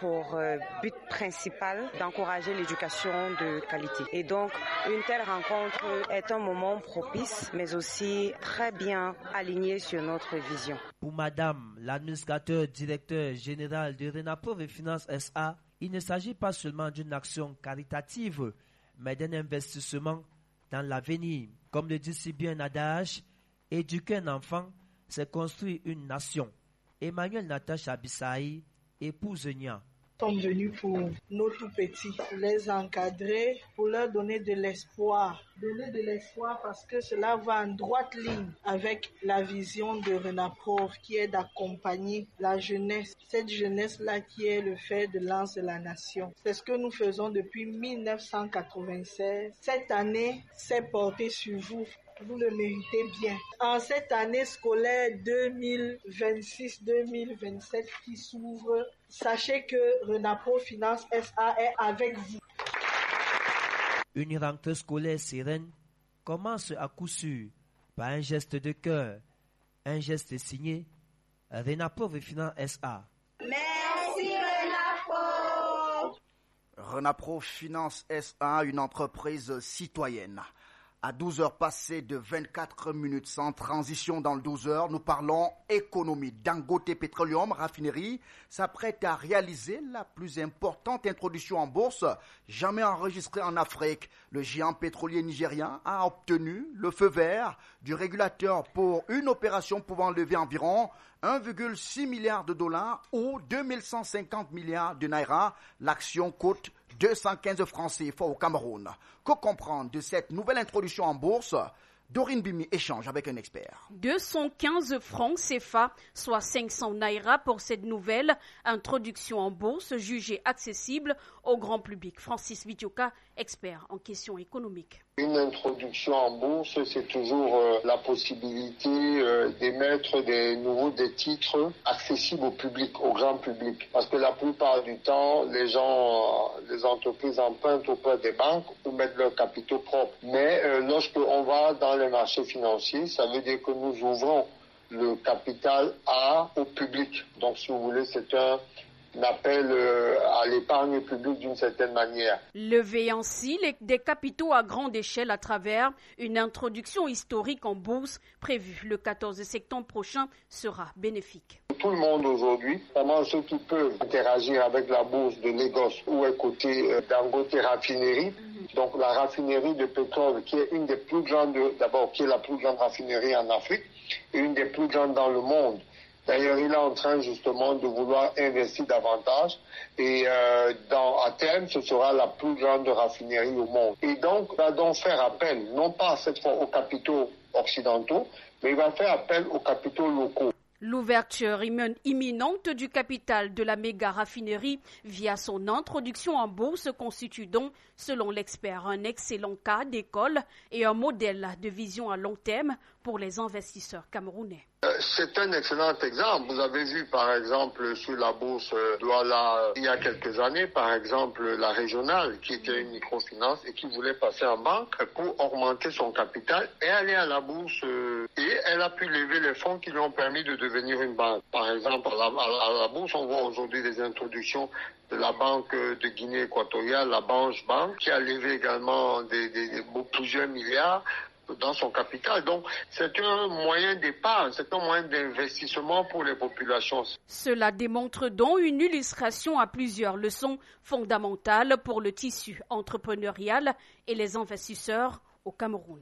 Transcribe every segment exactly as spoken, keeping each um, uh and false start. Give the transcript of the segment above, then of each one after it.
pour euh, but principal d'encourager l'éducation de qualité. Et donc, une telle rencontre est un moment propice, mais aussi très bien aligné sur notre vision. Pour Madame, l'administrateur directeur général de Renaprove Finance S A, il ne s'agit pas seulement d'une action caritative, mais d'un investissement dans l'avenir. Comme le dit si bien un adage, éduquer un enfant, c'est construire une nation. Emmanuel Natacha Bissaï, épouse Nia. Nous sommes venus pour nos tout-petits, pour les encadrer, pour leur donner de l'espoir. Donner de l'espoir parce que cela va en droite ligne avec la vision de Renaprove qui est d'accompagner la jeunesse. Cette jeunesse-là qui est le fer de lance de la nation. C'est ce que nous faisons depuis mille neuf cent quatre-vingt-seize. Cette année, c'est porté sur vous. Vous le méritez bien. En cette année scolaire deux mille vingt-six deux mille vingt-sept qui s'ouvre, sachez que Renaprove Finance S A est avec vous. Une rentrée scolaire sereine commence à coup sûr par un geste de cœur, un geste signé Renaprove Finance S A. Merci Renaprove. Renaprove Finance S A, une entreprise citoyenne. À douze heures passées de vingt-quatre minutes sans transition dans le douze heures, nous parlons économie. Dangote Petroleum Raffinerie s'apprête à réaliser la plus importante introduction en bourse jamais enregistrée en Afrique. Le géant pétrolier nigérien a obtenu le feu vert du régulateur pour une opération pouvant lever environ un virgule six milliard de dollars ou deux mille cent cinquante milliards de naira. L'action coûte deux cent quinze francs C F A au Cameroun. Que comprendre de cette nouvelle introduction en bourse? Dorine Bimi échange avec un expert. deux cent quinze francs C F A, soit cinq cents naira pour cette nouvelle introduction en bourse jugée accessible au grand public. Francis Vitioka, expert en questions économiques. Une introduction en bourse, c'est toujours euh, la possibilité euh, d'émettre des nouveaux des titres accessibles au public, au grand public. Parce que la plupart du temps, les gens, euh, les entreprises empruntent auprès des banques ou mettent leurs capitaux propres. Mais euh, lorsque on va dans les marchés financiers, ça veut dire que nous ouvrons le capital à, au public. Donc, si vous voulez, c'est un appel euh, à l'épargne publique d'une certaine manière. Lever ainsi les, des capitaux à grande échelle à travers une introduction historique en bourse prévue le quatorze septembre prochain sera bénéfique. Tout le monde aujourd'hui, vraiment ceux qui peuvent interagir avec la bourse de Lagos où est cotée euh, Dangote Raffinerie, donc la raffinerie de pétrole qui est une des plus grandes, d'abord qui est la plus grande raffinerie en Afrique et une des plus grandes dans le monde. D'ailleurs, il est en train justement de vouloir investir davantage et euh, dans, à terme, ce sera la plus grande raffinerie au monde. Et donc, il va donc faire appel, non pas cette fois aux capitaux occidentaux, mais il va faire appel aux capitaux locaux. L'ouverture imminente du capital de la méga raffinerie via son introduction en bourse constitue donc, selon l'expert, un excellent cas d'école et un modèle de vision à long terme pour les investisseurs camerounais. C'est un excellent exemple. Vous avez vu par exemple sur la bourse Douala il y a quelques années, par exemple la régionale qui était une microfinance et qui voulait passer en banque pour augmenter son capital et aller à la bourse et elle a pu lever les fonds qui lui ont permis de devenir une banque. Par exemple à la, à la bourse on voit aujourd'hui des introductions de la Banque de Guinée équatoriale, la Banque Bank, qui a levé également des, des, des, plusieurs milliards dans son capital. Donc, c'est un moyen d'épargne, c'est un moyen d'investissement pour les populations. Cela démontre donc une illustration à plusieurs leçons fondamentales pour le tissu entrepreneurial et les investisseurs au Cameroun.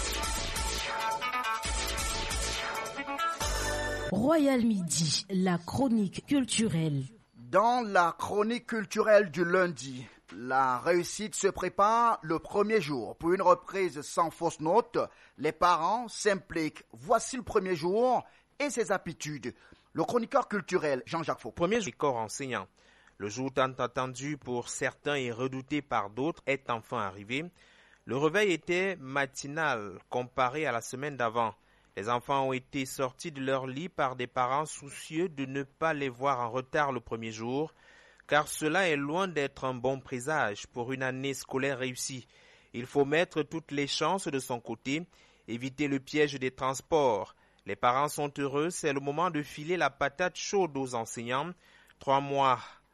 Royal Midi, la chronique culturelle. Dans la chronique culturelle du lundi, la réussite se prépare le premier jour. Pour une reprise sans fausse note, les parents s'impliquent. Voici le premier jour et ses aptitudes. Le chroniqueur culturel Jean-Jacques Faux. Premier jour du corps enseignant. Le jour tant attendu pour certains et redouté par d'autres est enfin arrivé. Le réveil était matinal comparé à la semaine d'avant. Les enfants ont été sortis de leur lit par des parents soucieux de ne pas les voir en retard le premier jour, car cela est loin d'être un bon présage pour une année scolaire réussie. Il faut mettre toutes les chances de son côté, éviter le piège des transports. Les parents sont heureux, c'est le moment de filer la patate chaude aux enseignants. Trois mois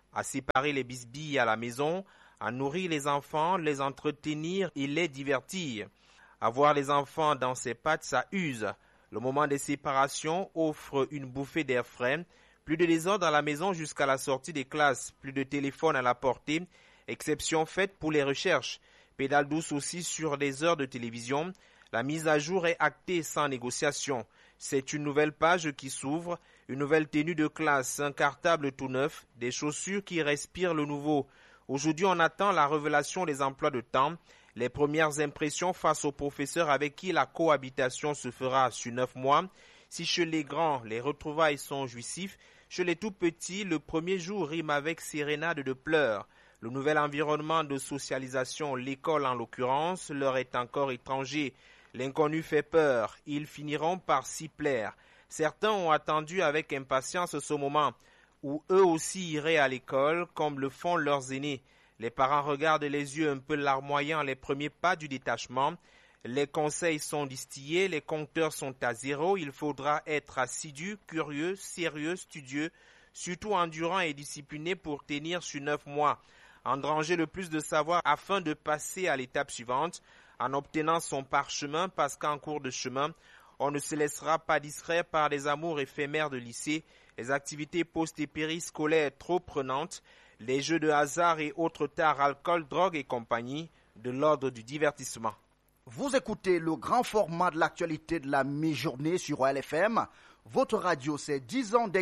à séparer les bisbilles à la maison, à nourrir les enfants, les entretenir et les divertir. Avoir les enfants dans ses pattes, ça use. Le moment des séparations offre une bouffée d'air frais. Plus de désordre à la maison jusqu'à la sortie des classes, plus de téléphone à la portée, exception faite pour les recherches. Pédale douce aussi sur les heures de télévision. La mise à jour est actée sans négociation. C'est une nouvelle page qui s'ouvre, une nouvelle tenue de classe, un cartable tout neuf, des chaussures qui respirent le nouveau. Aujourd'hui, on attend la révélation des emplois de temps, les premières impressions face aux professeurs avec qui la cohabitation se fera sur neuf mois. Si chez les grands, les retrouvailles sont jouissifs, chez les tout petits, le premier jour rime avec sérénade de pleurs. Le nouvel environnement de socialisation, l'école en l'occurrence, leur est encore étranger. L'inconnu fait peur, ils finiront par s'y plaire. Certains ont attendu avec impatience ce moment où eux aussi iraient à l'école comme le font leurs aînés. Les parents regardent les yeux un peu larmoyants les premiers pas du détachement. Les conseils sont distillés, les compteurs sont à zéro. Il faudra être assidu, curieux, sérieux, studieux, surtout endurant et discipliné pour tenir sur neuf mois. Engranger le plus de savoir afin de passer à l'étape suivante en obtenant son parchemin parce qu'en cours de chemin, on ne se laissera pas distraire par des amours éphémères de lycée, les activités post et périscolaires trop prenantes, les jeux de hasard et autres tares, alcool, drogue et compagnie, de l'ordre du divertissement. Vous écoutez le grand format de l'actualité de la mi-journée sur O L F M. Votre radio, c'est dix ans